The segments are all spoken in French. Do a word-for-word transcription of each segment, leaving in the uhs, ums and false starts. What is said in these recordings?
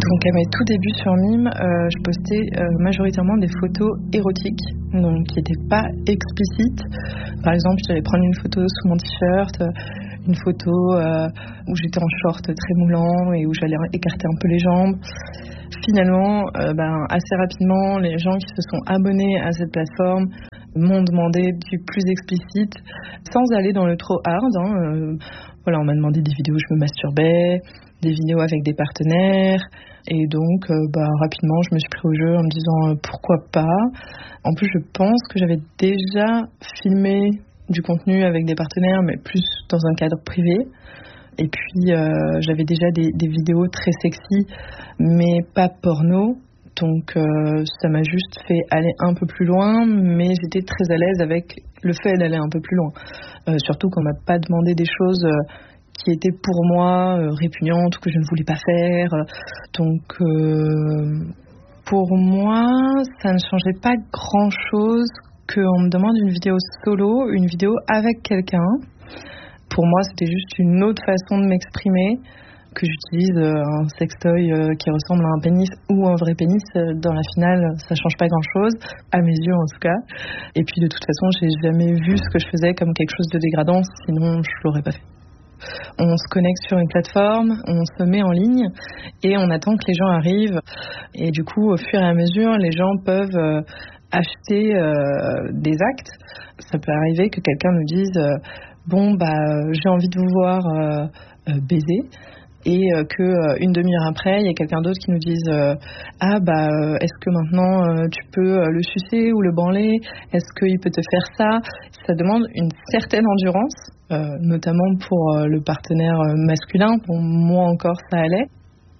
Donc à mes tout débuts sur Mime, euh, je postais euh, majoritairement des photos érotiques, donc qui n'étaient pas explicites. Par exemple, je devais prendre une photo sous mon t-shirt, une photo euh, où j'étais en short très moulant et où j'allais écarter un peu les jambes. Finalement, euh, ben, assez rapidement, les gens qui se sont abonnés à cette plateforme m'ont demandé du plus explicite, sans aller dans le trop hard. Hein. Euh, voilà, on m'a demandé des vidéos où je me masturbais, des vidéos avec des partenaires, et donc euh, bah, rapidement je me suis pris au jeu en me disant euh, pourquoi pas. En plus, je pense que j'avais déjà filmé du contenu avec des partenaires, mais plus dans un cadre privé. Et puis euh, j'avais déjà des, des vidéos très sexy, mais pas porno. Donc euh, ça m'a juste fait aller un peu plus loin, mais j'étais très à l'aise avec le fait d'aller un peu plus loin. Euh, surtout qu'on m'a pas demandé des choses euh, qui étaient pour moi euh, répugnantes ou que je ne voulais pas faire. Donc euh, pour moi, ça ne changeait pas grand-chose qu'on me demande une vidéo solo, une vidéo avec quelqu'un. Pour moi, c'était juste une autre façon de m'exprimer. Que j'utilise un sextoy qui ressemble à un pénis ou un vrai pénis, dans la finale, ça change pas grand-chose, à mes yeux en tout cas. Et puis de toute façon, j'ai jamais vu ce que je faisais comme quelque chose de dégradant, sinon je l'aurais pas fait. On se connecte sur une plateforme, on se met en ligne et on attend que les gens arrivent. Et du coup, au fur et à mesure, les gens peuvent acheter euh, des actes. Ça peut arriver que quelqu'un nous dise euh, bon bah j'ai envie de vous voir euh, euh, baiser. Et euh, que euh, une demi-heure après, il y a quelqu'un d'autre qui nous dise euh, ah bah euh, est-ce que maintenant euh, tu peux euh, le sucer ou le branler, est-ce qu'il peut te faire ça. Ça demande une certaine endurance, euh, notamment pour euh, le partenaire masculin. Pour moi encore, ça allait.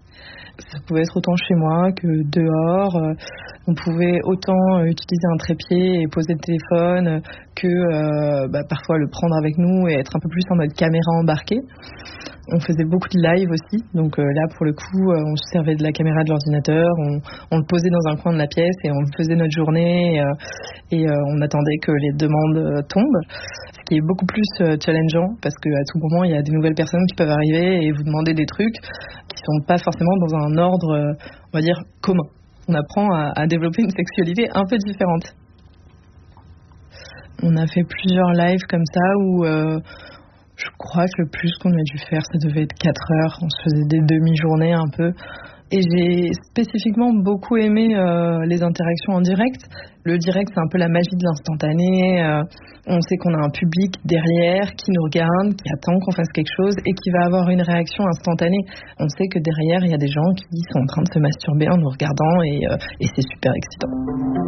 Ça pouvait être autant chez moi que dehors. Euh, on pouvait autant euh, utiliser un trépied et poser le téléphone que euh, bah, parfois le prendre avec nous et être un peu plus en mode caméra embarquée. On faisait beaucoup de live aussi, donc euh, là pour le coup euh, on se servait de la caméra de l'ordinateur, on, on le posait dans un coin de la pièce et on faisait notre journée et, euh, et euh, on attendait que les demandes euh, tombent, ce qui est beaucoup plus euh, challengeant parce qu'à tout moment il y a des nouvelles personnes qui peuvent arriver et vous demander des trucs qui sont pas forcément dans un ordre, euh, on va dire, commun. On apprend à, à développer une sexualité un peu différente. On a fait plusieurs lives comme ça où euh, je crois que le plus qu'on a dû faire, ça devait être quatre heures. On se faisait des demi-journées un peu. Et j'ai spécifiquement beaucoup aimé euh, les interactions en direct. Le direct, c'est un peu la magie de l'instantané. Euh, on sait qu'on a un public derrière qui nous regarde, qui attend qu'on fasse quelque chose et qui va avoir une réaction instantanée. On sait que derrière, il y a des gens qui sont en train de se masturber en nous regardant et, euh, et c'est super excitant.